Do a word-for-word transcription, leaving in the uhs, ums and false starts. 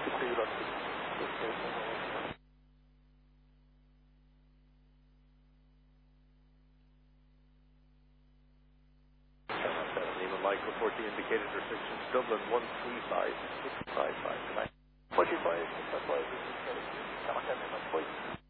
Lima Mike report the indicated restrictions. Dublin one three five six five five. Forty-five. That's why this is